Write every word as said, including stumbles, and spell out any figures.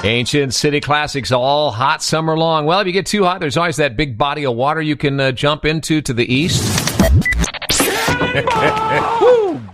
Ancient City Classics all hot summer long. Well, if you get too hot, there's always that big body of water you can uh, jump into to the east. Woo!